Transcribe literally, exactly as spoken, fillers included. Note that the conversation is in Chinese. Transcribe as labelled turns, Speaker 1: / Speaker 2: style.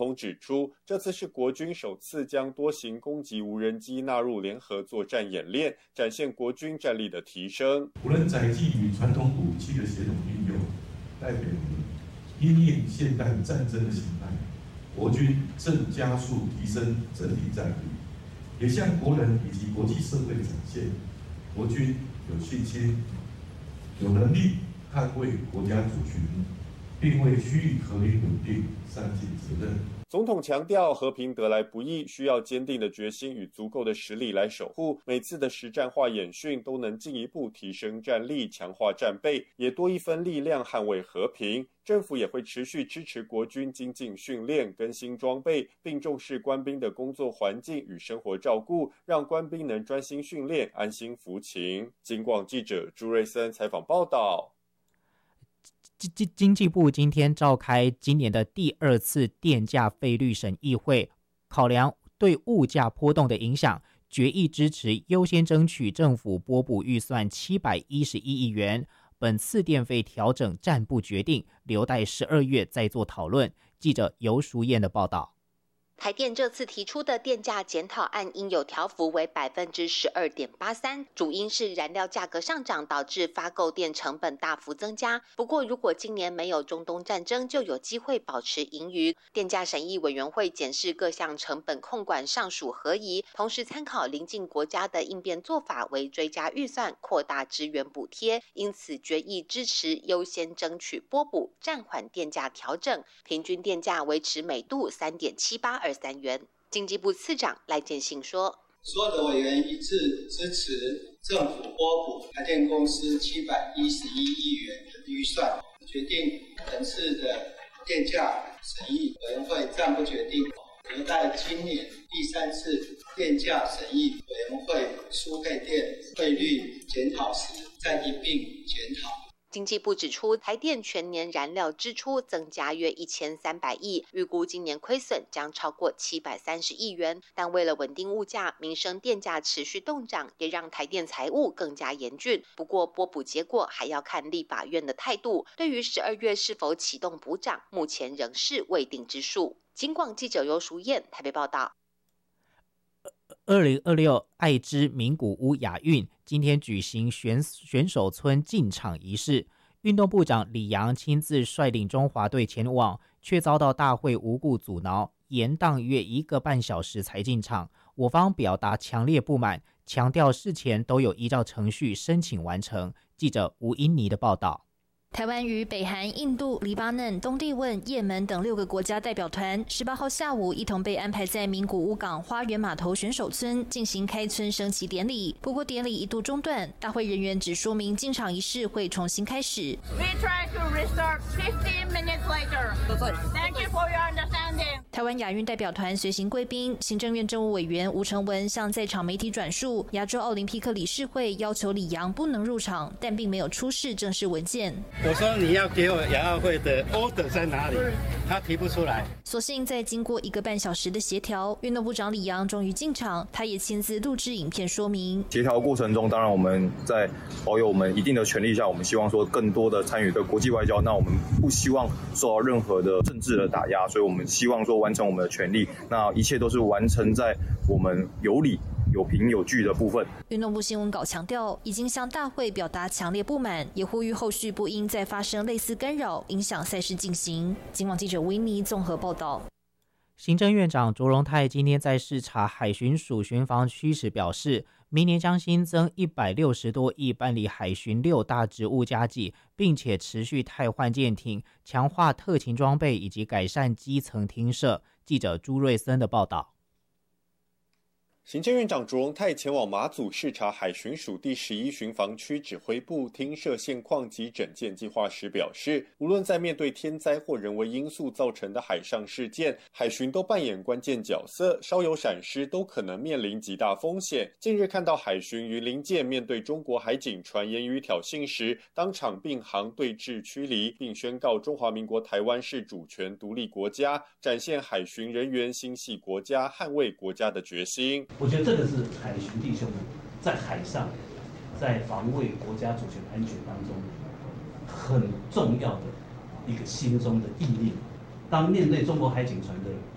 Speaker 1: 总指出，这次是国军首次将多型攻击无人机纳入联合作战演练，展现国军战力的提升。
Speaker 2: 无人载具与传统武器的协同运用，代表因应现代战争的形态，国军正加速提升整体战力，也向国人以及国际社会展现，国军有信心、有能力捍卫国家主权，并为区域和平稳定善尽责任。
Speaker 1: 总统强调，和平得来不易，需要坚定的决心与足够的实力来守护。每次的实战化演训都能进一步提升战力，强化战备，也多一分力量捍卫和平。政府也会持续支持国军精进训练、更新装备，并重视官兵的工作环境与生活照顾，让官兵能专心训练、安心服勤。警广记者朱瑞森采访报道。
Speaker 3: 经经济部今天召开今年的第二次电价费率审议会，考量对物价波动的影响，决议支持优先争取政府拨补预算七百一十一亿元。本次电费调整暂不决定，留待十二月再做讨论。记者游淑燕的报道。
Speaker 4: 台电这次提出的电价检讨案应有调幅为百分之十二点八三，主因是燃料价格上涨导致发购电成本大幅增加。不过，如果今年没有中东战争，就有机会保持盈余。电价审议委员会检视各项成本控管上属合宜，同时参考邻近国家的应变做法，为追加预算扩大支援补贴，因此决议支持优先争取拨补，暂缓电价调整，平均电价维持每度三点七八二。三元。经济部次长赖建信说，
Speaker 5: 所有的委员一致支持政府拨补台电公司七百一十一亿元的预算，决定本次的电价审议委员会暂不决定，留待今年第三次电价审议委员会输配电费率检讨时再一并检讨。
Speaker 4: 经济部指出，台电全年燃料支出增加约一千三百亿，预估今年亏损将超过七百三十亿元。但为了稳定物价，民生电价持续动涨，也让台电财务更加严峻。不过拨补结果还要看立法院的态度。对于十二月是否启动补涨，目前仍是未定之数。警广记者游淑燕台北报道。
Speaker 3: 二零二六爱知名古屋亚运今天举行选选手村进场仪式，运动部长李洋亲自率领中华队前往，却遭到大会无故阻挠，延宕约一个半小时才进场。我方表达强烈不满，强调事前都有依照程序申请完成。记者吴英妮的报道。
Speaker 6: 台湾与北韩、印度、黎巴嫩、东帝汶、也门等六个国家代表团，十八号下午一同被安排在名古屋港花园码头选手村进行开村升旗典礼。不过典礼一度中断，大会人员只说明进场仪式会重新开始。
Speaker 7: We try to restart fifteen minutes later. Thank you for your understanding.
Speaker 6: 台湾亚运代表团随行贵宾，行政院政务委员吴成文向在场媒体转述，亚洲奥林匹克理事会要求李洋不能入场，但并没有出示正式文件。
Speaker 8: 我说你要给我亚奥会的 order 在哪里？他提不出来。
Speaker 6: 所幸在经过一个半小时的协调，运动部长李洋终于进场，他也亲自录制影片说明。
Speaker 9: 协调过程中，当然我们在保有我们一定的权利下，我们希望说更多的参与的国际外交，那我们不希望受到任何的政治的打压，所以我们希望说完成我们的权利，那一切都是完成在我们有理有凭有据的部分。
Speaker 6: 运动部新闻稿强调，已经向大会表达强烈不满，也呼吁后续不应再发生类似干扰，影响赛事进行。警网记者维尼综合报道。
Speaker 3: 行政院长卓荣泰今天在视察海巡署巡防区时表示，明年将新增一百六十多亿办理海巡六大职务加给，并且持续汰换舰艇，强化特勤装备以及改善基层厅舍。记者朱瑞森的报道。
Speaker 1: 行政院长卓荣泰前往马祖视察海巡署第十一巡防区指挥部厅舍现况及整建计划时表示，无论在面对天灾或人为因素造成的海上事件，海巡都扮演关键角色，稍有闪失都可能面临极大风险。近日看到海巡云林舰面对中国海警船言语挑衅时，当场并航对峙驱离，并宣告中华民国台湾是主权独立国家，展现海巡人员心系国家、捍卫国家的决心。
Speaker 10: 我觉得这个是海巡弟兄们在海上，在防卫国家主权安全当中很重要的一个心中的意念。当面对中国海警船的